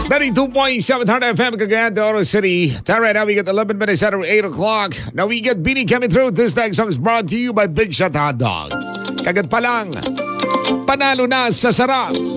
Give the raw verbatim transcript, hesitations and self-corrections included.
ninety-two point seven F M, Cagayan de Oro City. Time right now, we get eleven minutes after eight o'clock. Now we get Beanie coming through. This next song is brought to you by Big Shot Hot Dog. Kagad pa lang, panalo na sa sarap.